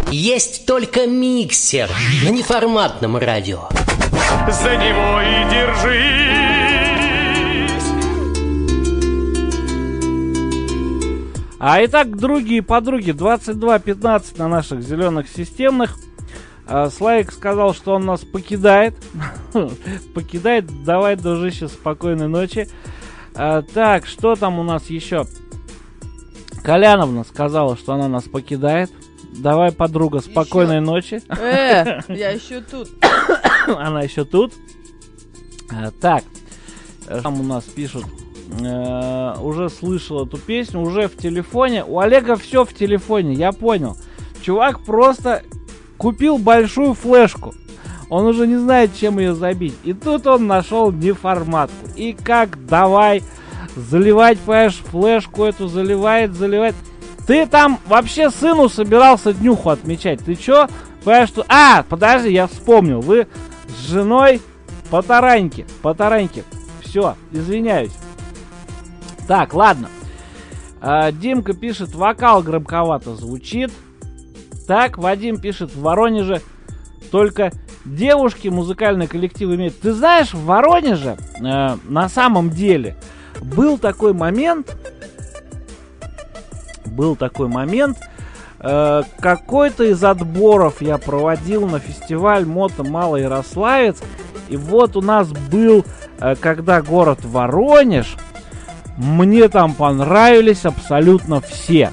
Есть только миксер на неформатном радио. За него и держись. А итак, другие подруги, 22:15 на наших зеленых системных. Славик сказал, что он нас покидает. Покидает. Давай, дружище, спокойной ночи. Так, что там у нас еще? Коляновна сказала, что она нас покидает. Давай, подруга, спокойной ночи. Я еще тут. Она еще тут. Так, там у нас пишут. Уже слышал эту песню, уже в телефоне. У Олега все в телефоне, я понял. Чувак просто купил большую флешку. Он уже не знает, чем ее забить. И тут он нашел неформатку. И как давай заливать, понимаешь, флешку эту, заливает. Ты там вообще сыну собирался днюху отмечать. Ты чё? Понимаешь, что... подожди, я вспомнил. Вы с женой по тараньке. Все, извиняюсь. Так, ладно. Димка пишет, вокал громковато звучит. Так, Вадим пишет, в Воронеже только девушки музыкальный коллектив имеют. Ты знаешь, в Воронеже на самом деле был такой момент, какой-то из отборов я проводил на фестиваль Мото Малый Ярославец. И вот у нас был, когда город Воронеж, мне там понравились абсолютно все.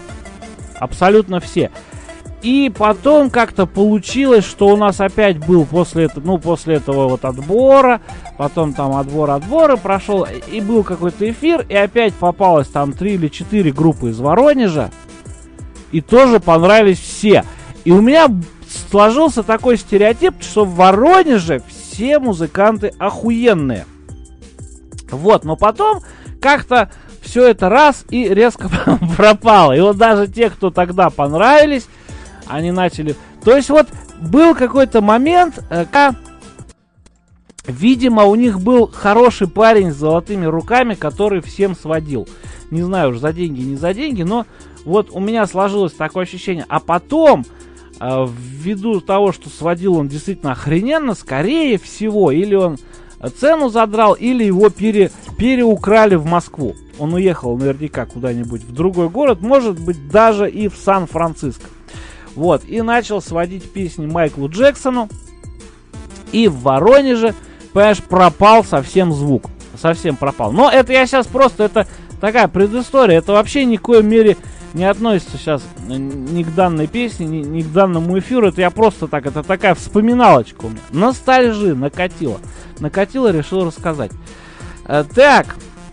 И потом как-то получилось, что у нас опять был после этого вот отбора, потом там отбор прошел, и был какой-то эфир, и опять попалось там 3 или 4 группы из Воронежа, и тоже понравились все. И у меня сложился такой стереотип, что в Воронеже все музыканты охуенные. Вот, но потом как-то все это раз и резко пропало. И вот даже те, кто тогда понравились, они начали... То есть вот был какой-то момент, когда, видимо, у них был хороший парень с золотыми руками, который всем сводил. Не знаю уж, за деньги, не за деньги, но вот у меня сложилось такое ощущение. А потом, ввиду того, что сводил он действительно охрененно, скорее всего, или он цену задрал, или его переукрали в Москву. Он уехал наверняка куда-нибудь в другой город, может быть, даже и в Сан-Франциско. Вот, и начал сводить песни Майклу Джексону. И в Воронеже, понимаешь, пропал совсем звук. Совсем пропал. Но это я сейчас просто, это такая предыстория. Это вообще ни в коей мере не относится сейчас ни к данной песне, ни к данному эфиру. Это я просто так, это такая вспоминалочка у меня. Ностальжи накатила. Решил рассказать. Так.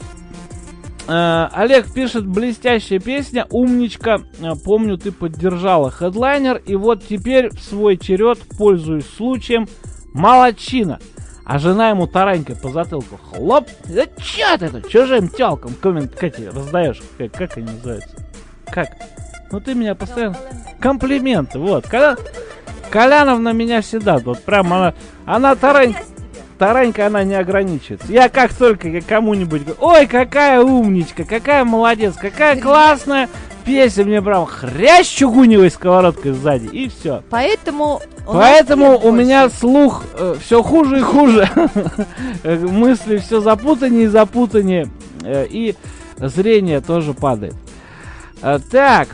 Олег пишет, блестящая песня, умничка, помню, ты поддержала хедлайнер, и вот теперь в свой черед, пользуясь случаем, молодчина. А жена ему таранькой по затылку, хлоп, да чё ты это, чужим тёлкам комменты раздаешь, как они называются, как? Ну ты меня постоянно, комплименты, вот, когда Коляновна меня всегда, вот прям она таранька, она не ограничивается. Я как только кому-нибудь говорю, ой, какая умничка, какая молодец, какая классная песня, мне прям хрящ чугуневой сковородкой сзади, и все. Поэтому у меня слух все хуже и хуже. Мысли все запутаннее, и зрение тоже падает. Так,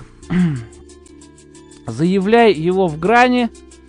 заявляй его в грани,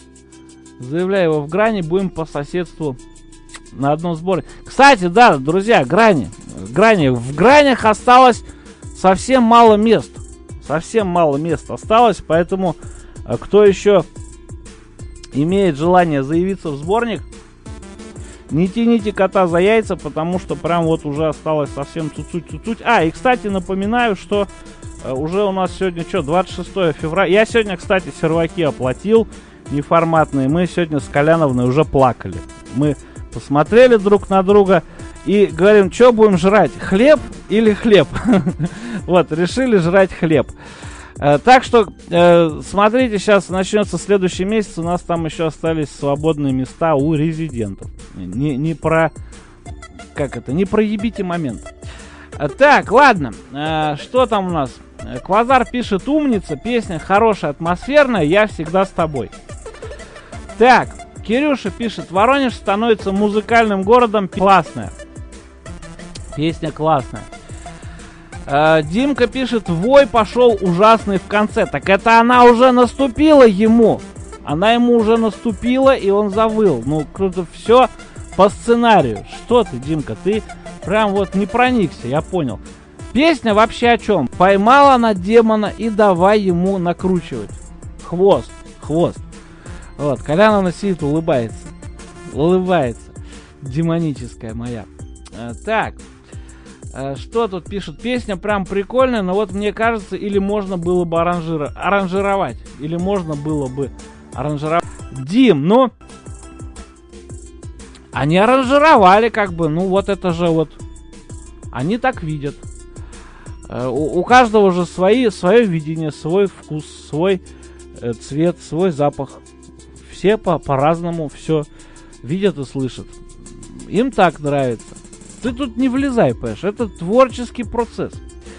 будем по соседству на одном сборе. Кстати, да, друзья, грани. В гранях осталось совсем мало мест. Осталось, поэтому кто еще имеет желание заявиться в сборник, не тяните кота за яйца, потому что прям вот уже осталось совсем чуть-чуть. И, кстати, напоминаю, что уже у нас сегодня 26 февраля. Я сегодня, кстати, серваки оплатил неформатные. Мы сегодня с Коляновной уже плакали. Мы посмотрели друг на друга и говорим, что будем жрать, хлеб или хлеб? Вот, решили жрать хлеб. Так что, смотрите, сейчас начнется следующий месяц, у нас там еще остались свободные места у резидентов. Не проебите момент. Так, ладно, что там у нас? Квазар пишет: умница, песня хорошая, атмосферная, я всегда с тобой. Так, Кирюша пишет: Воронеж становится музыкальным городом, классная. Песня классная. Димка пишет: вой пошел ужасный в конце. Так это она уже наступила ему. Она ему уже наступила, и он завыл. Ну, круто, все по сценарию. Что ты, Димка, ты прям вот не проникся, я понял. Песня вообще о чем? Поймала она демона и давай ему накручивать. Хвост. Вот, Коляновна сидит, улыбается. Демоническая моя. Так. Что тут пишут? Песня прям прикольная, но вот мне кажется, или можно было бы аранжировать. Или можно было бы аранжировать. Дим, ну... Они аранжировали как бы, ну вот это же вот... Они так видят. У каждого же свое видение, свой вкус, свой цвет, свой запах. Все по-разному все видят и слышат. Им так нравится. Ты тут не влезай, понимаешь, это творческий процесс.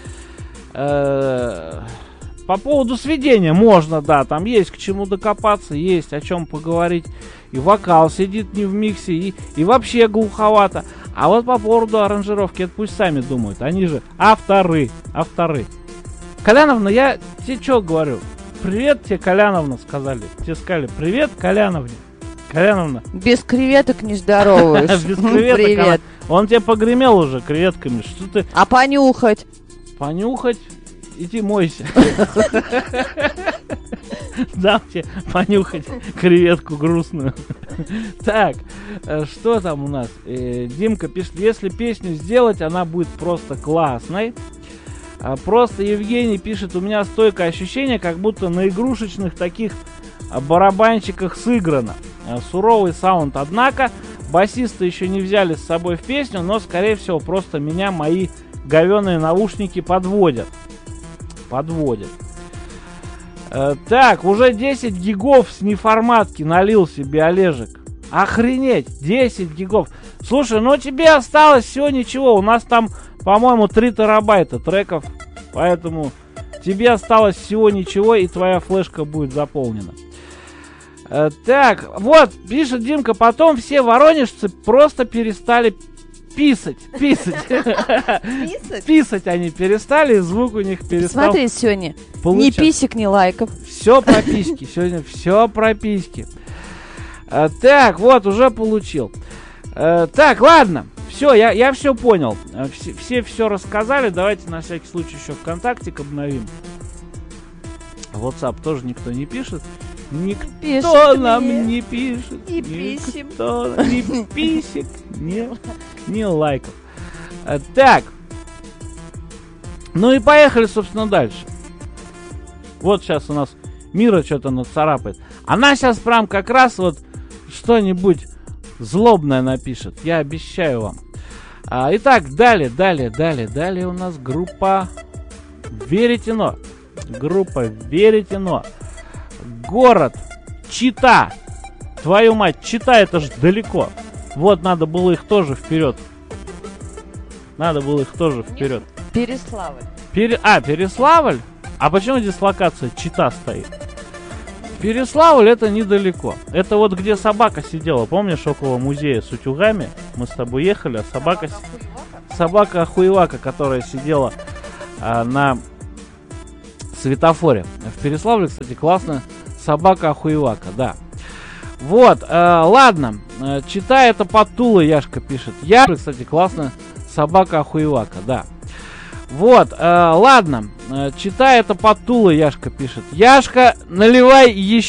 По поводу сведения можно, да, там есть к чему докопаться, есть о чем поговорить. И вокал сидит не в миксе, и вообще глуховато. А вот по поводу аранжировки, это пусть сами думают, они же авторы. Коляновна, я тебе что говорю? Привет тебе, Коляновна, сказали. Тебе сказали: привет, Коляновне. Коляновна. Без креветок не здороваешь. Без креветок. Привет. Он тебе погремел уже креветками. Что ты? А понюхать? Понюхать? Иди мойся. Дам тебе понюхать креветку грустную. Так, что там у нас? Димка пишет: если песню сделать, она будет просто классной. Просто Евгений пишет: у меня стойкое ощущение, как будто на игрушечных таких барабанщиках сыграно. Суровый саунд, однако. Басисты еще не взяли с собой в песню, но, скорее всего, просто меня мои говёные наушники подводят. Так, уже 10 гигов с неформатки налил себе Олежек. Охренеть, 10 гигов. Слушай, ну тебе осталось всего ничего. У нас там, по-моему, 3 терабайта треков. Поэтому тебе осталось всего ничего, и твоя флешка будет заполнена. Так, вот, пишет Димка: потом все воронежцы просто перестали писать. Писать они перестали, и звук у них перестал. Смотри, сегодня получаться. Ни писек, ни лайков. Все про письки, сегодня все про письки. Так, вот, уже получил. Так, ладно, все, я все понял. Все рассказали, давайте на всякий случай еще ВКонтактик обновим. WhatsApp тоже никто не пишет. Никто нам не пишет. Не писем. Ни писек, ни лайков. Так. Ну и поехали, собственно, дальше. Вот сейчас у нас Мира что-то нацарапает. Она сейчас прям как раз вот что-нибудь злобное напишет. Я обещаю вам. Итак, далее у нас группа Веретено. Город Чита. Твою мать, Чита, это же далеко. Вот, надо было их тоже вперед. Переславль. Переславль? А почему дислокация Чита стоит? Переславль — это недалеко. Это вот где собака сидела. Помнишь, около музея с утюгами? Мы с тобой ехали, а собака Охуевака, которая сидела на светофоре. В Переславле, кстати, классно. Собака Охуевака, да. Вот, ладно. Читай, это под Тулой, Яшка пишет. Кстати, классно. Собака Охуевака, да. Вот, ладно. Читай, это под Тулой, Яшка пишет. Яшка, наливай еще.